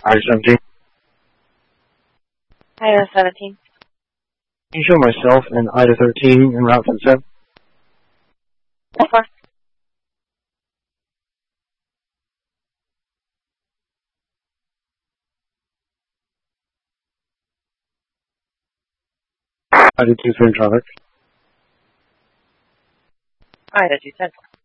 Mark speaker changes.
Speaker 1: I-17.
Speaker 2: IDA-17.
Speaker 1: Can you show myself and IDA-13 en route to the 7?
Speaker 2: That's fine.
Speaker 1: IDA-2 clear traffic.
Speaker 2: IDA-2 Central.